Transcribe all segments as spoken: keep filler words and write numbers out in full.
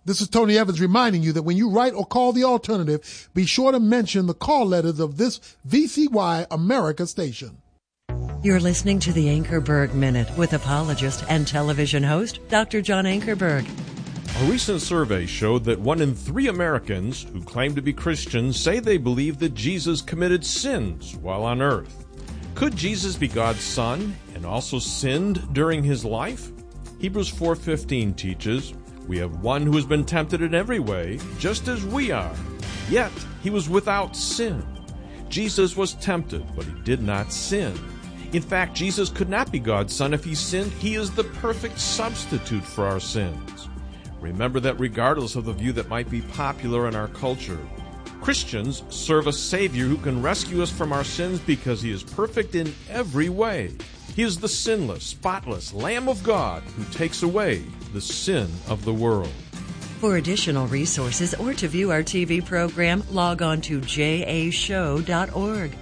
This is Tony Evans reminding you that when you write or call the alternative, be sure to mention the call letters of this V C Y America station. You're listening to the Ankerberg Minute with apologist and television host, Doctor John Ankerberg. A recent survey showed that one in three Americans who claim to be Christians say they believe that Jesus committed sins while on earth. Could Jesus be God's son and also sinned during his life? Hebrews four fifteen teaches, "We have one who has been tempted in every way, just as we are, yet he was without sin." Jesus was tempted, but he did not sin. In fact, Jesus could not be God's son if he sinned. He is the perfect substitute for our sins. Remember that regardless of the view that might be popular in our culture, Christians serve a Savior who can rescue us from our sins because he is perfect in every way. He is the sinless, spotless Lamb of God who takes away the sin of the world. For additional resources or to view our T V program, log on to j a show dot org.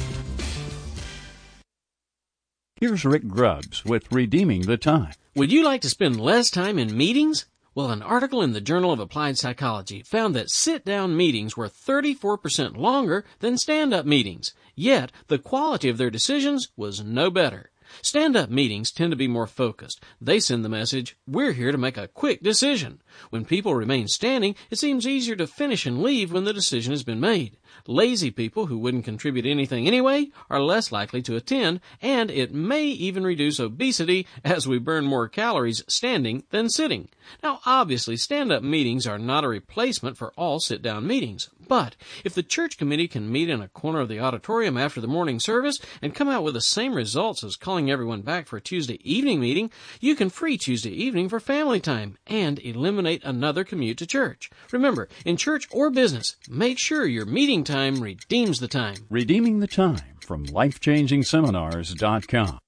Here's Rick Grubbs with Redeeming the Time. Would you like to spend less time in meetings? Well, an article in the Journal of Applied Psychology found that sit-down meetings were thirty-four percent longer than stand-up meetings, yet the quality of their decisions was no better. Stand-up meetings tend to be more focused. They send the message, we're here to make a quick decision. When people remain standing, it seems easier to finish and leave when the decision has been made. Lazy people who wouldn't contribute anything anyway are less likely to attend, and it may even reduce obesity as we burn more calories standing than sitting. Now, obviously, stand-up meetings are not a replacement for all sit-down meetings, but if the church committee can meet in a corner of the auditorium after the morning service and come out with the same results as calling everyone back for a Tuesday evening meeting, you can free Tuesday evening for family time and eliminate another commute to church. Remember, in church or business, make sure your meeting time redeems the time. Redeeming the Time from life changing seminars dot com.